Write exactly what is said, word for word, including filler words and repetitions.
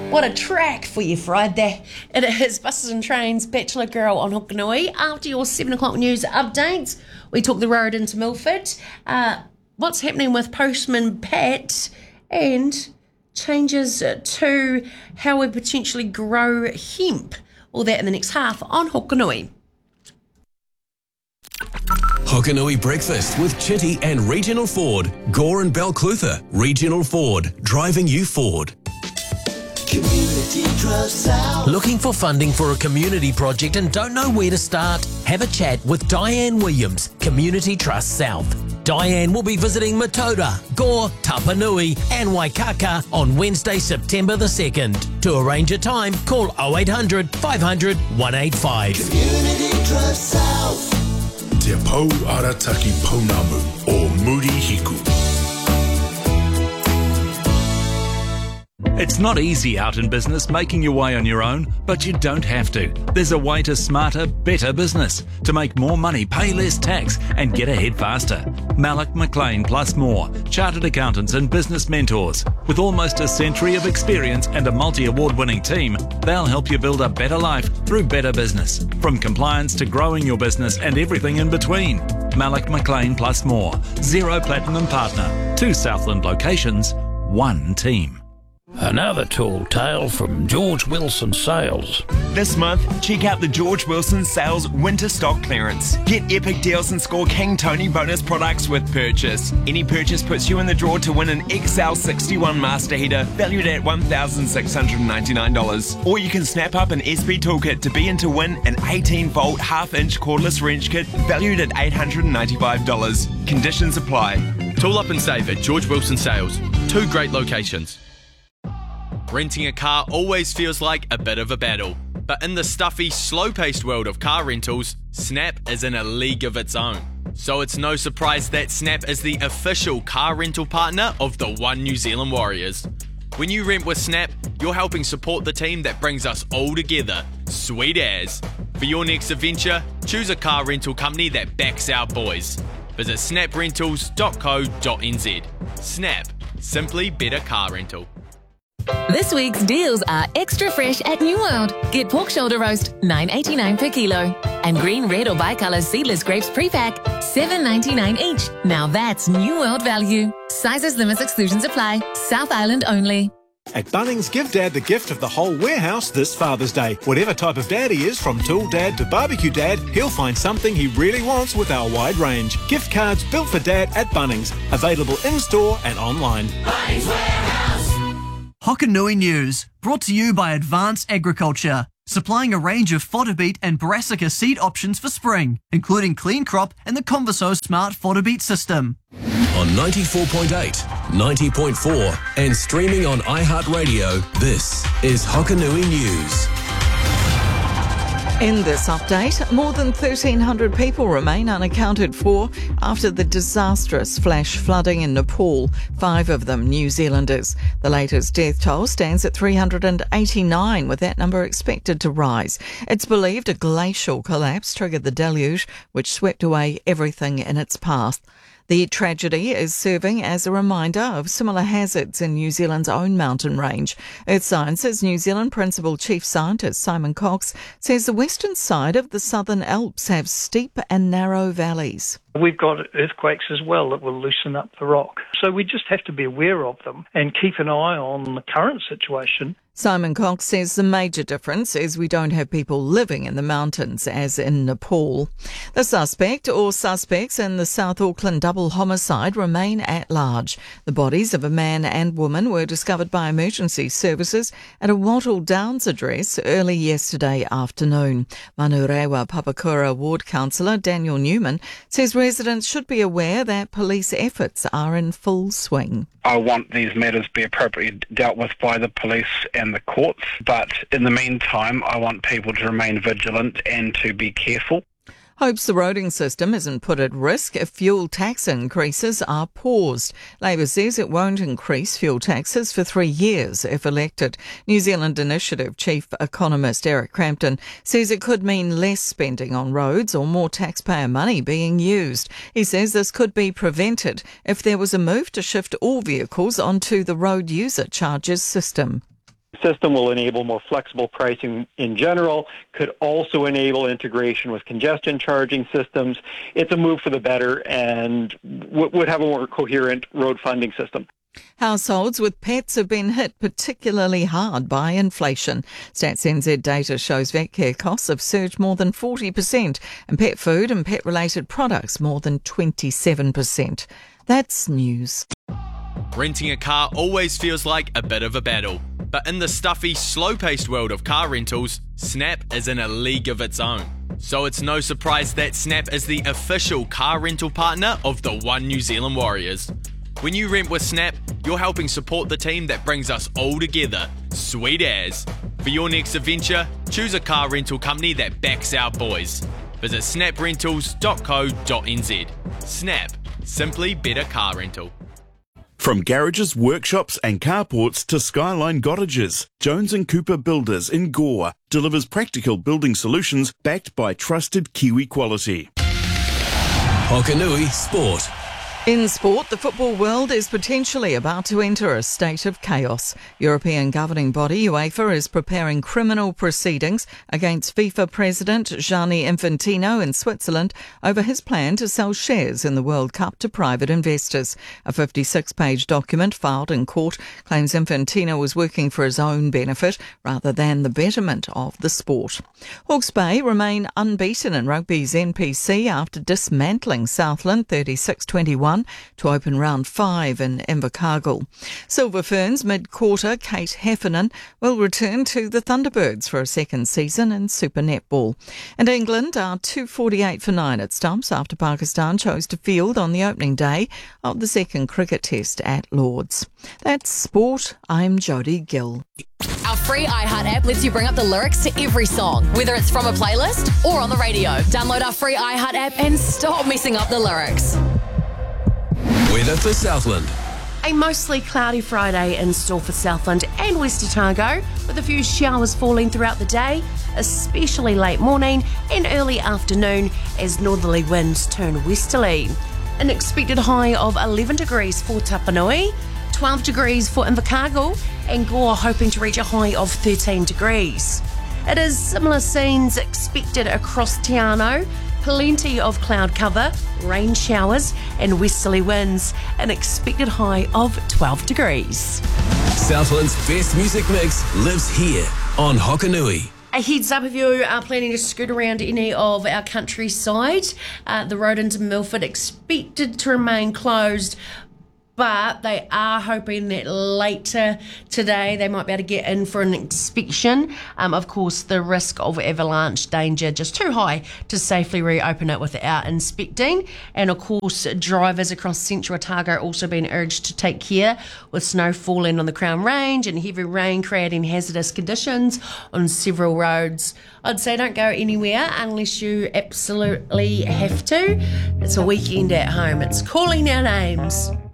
What a track for your Friday. It is Buses and Trains, Bachelor Girl on Hokanui. After your seven o'clock news updates, we talk the road into Milford, uh, what's happening with Postman Pat, and changes to how we potentially grow hemp. All that in the next half on Hokanui. Hokanui Breakfast with Chitty and Regional Ford. Gore and Balclutha. Regional Ford. Driving you forward. Community Trust South. Looking for funding for a community project and don't know where to start? Have a chat with Diane Williams, Community Trust South. Diane will be visiting Matoda, Gore, Tapanui and Waikaka on Wednesday, September the second. To arrange a time, call oh eight hundred, five hundred, one eight five. Community Trust South. Te Pou Arataki Pounamu o Muri Hiku. It's not easy out in business making your way on your own, but you don't have to. There's a way to smarter, better business, to make more money, pay less tax and get ahead faster. Malloch McLean plus more, chartered accountants and business mentors. With almost a century of experience and a multi-award winning team, they'll help you build a better life through better business. From compliance to growing your business and everything in between. Malloch McLean plus more, Zero Platinum Partner, two Southland locations, one team. Another tall tale from George Wilson Sales. This month, check out the George Wilson Sales Winter Stock Clearance. Get epic deals and score King Tony bonus products with purchase. Any purchase puts you in the draw to win an X L sixty-one master heater valued at one thousand six hundred ninety-nine dollars. Or you can snap up an S B toolkit to be in to win an eighteen volt half-inch cordless wrench kit valued at eight hundred ninety-five dollars. Conditions apply. Tool up and save at George Wilson Sales. Two great locations. Renting a car always feels like a bit of a battle, but in the stuffy, slow-paced world of car rentals, Snap is in a league of its own. So it's no surprise that Snap is the official car rental partner of the One New Zealand Warriors. When you rent with Snap, you're helping support the team that brings us all together. Sweet as. For your next adventure, choose a car rental company that backs our boys. Visit snap rentals dot co dot n z. Snap. Simply better car rental. This week's deals are extra fresh at New World. Get pork shoulder roast, nine eighty-nine per kilo. And green, red or bicolour seedless grapes pre-pack, seven ninety-nine each. Now that's New World value. Sizes, limits, exclusions apply. South Island only. At Bunnings, give Dad the gift of the whole warehouse this Father's Day. Whatever type of dad he is, from tool dad to barbecue dad, he'll find something he really wants with our wide range. Gift cards built for Dad at Bunnings. Available in-store and online. Bunnings Warehouse. Hokanui News, brought to you by Advanced Agriculture, supplying a range of fodder beet and brassica seed options for spring, including Clean Crop and the Converso Smart Fodder Beet System. On ninety-four point eight, ninety point four and streaming on iHeartRadio, this is Hokanui News. In this update, more than thirteen hundred people remain unaccounted for after the disastrous flash flooding in Nepal, five of them New Zealanders. The latest death toll stands at three hundred eighty-nine, with that number expected to rise. It's believed a glacial collapse triggered the deluge, which swept away everything in its path. The tragedy is serving as a reminder of similar hazards in New Zealand's own mountain range. Earth Science's New Zealand Principal Chief Scientist Simon Cox says the western side of the Southern Alps have steep and narrow valleys. We've got earthquakes as well that will loosen up the rock. So we just have to be aware of them and keep an eye on the current situation. Simon Cox says the major difference is we don't have people living in the mountains as in Nepal. The suspect or suspects in the South Auckland double homicide remain at large. The bodies of a man and woman were discovered by emergency services at a Wattle Downs address early yesterday afternoon. Manurewa Papakura Ward Councillor Daniel Newman says residents should be aware that police efforts are in full swing. I want these matters to be appropriately dealt with by the police and the courts, but in the meantime, I want people to remain vigilant and to be careful. Hopes the roading system isn't put at risk if fuel tax increases are paused. Labor says it won't increase fuel taxes for three years if elected. New Zealand Initiative Chief Economist Eric Crampton says it could mean less spending on roads or more taxpayer money being used. He says this could be prevented if there was a move to shift all vehicles onto the road user charges system. System will enable more flexible pricing in general, could also enable integration with congestion charging systems. It's a move for the better and w- would have a more coherent road funding system. Households with pets have been hit particularly hard by inflation. Stats N Z data shows vet care costs have surged more than forty percent and pet food and pet-related products more than twenty-seven percent. That's news. Renting a car always feels like a bit of a battle. But in the stuffy, slow-paced world of car rentals, Snap is in a league of its own. So it's no surprise that Snap is the official car rental partner of the One New Zealand Warriors. When you rent with Snap, you're helping support the team that brings us all together. Sweet as. For your next adventure, choose a car rental company that backs our boys. Visit snap rentals dot co dot n z. Snap. Simply better car rental. From garages, workshops and carports to Skyline Cottages, Jones and Cooper Builders in Gore delivers practical building solutions backed by trusted Kiwi quality. Hokanui Sport. In sport, the football world is potentially about to enter a state of chaos. European governing body UEFA is preparing criminal proceedings against FIFA President Gianni Infantino in Switzerland over his plan to sell shares in the World Cup to private investors. A fifty-six page document filed in court claims Infantino was working for his own benefit rather than the betterment of the sport. Hawke's Bay remain unbeaten in rugby's N P C after dismantling Southland thirty-six twenty-one to open round five in Invercargill. Silver Ferns mid-quarter Kate Heffernan will return to the Thunderbirds for a second season in Super Netball. And England are two forty-eight for nine at stumps after Pakistan chose to field on the opening day of the second cricket test at Lord's. That's sport. I'm Jodie Gill. Our free iHeart app lets you bring up the lyrics to every song, whether it's from a playlist or on the radio. Download our free iHeart app and stop messing up the lyrics. Weather for Southland. A mostly cloudy Friday in store for Southland and West Otago, with a few showers falling throughout the day, especially late morning and early afternoon as northerly winds turn westerly. An expected high of eleven degrees for Tapanui, twelve degrees for Invercargill, and Gore hoping to reach a high of thirteen degrees. It is similar scenes expected across Te Anau. Plenty of cloud cover, rain showers and westerly winds. An expected high of twelve degrees. Southland's best music mix lives here on Hokanui. A heads up if you are planning to scoot around any of our countryside. Uh, the road into Milford expected to remain closed, but they are hoping that later today they might be able to get in for an inspection. Um, of course, the risk of avalanche danger just too high to safely reopen it without inspecting. And of course, drivers across Central Otago are also being urged to take care with snow falling on the Crown Range and heavy rain creating hazardous conditions on several roads. I'd say don't go anywhere unless you absolutely have to. It's a weekend at home. It's calling our names.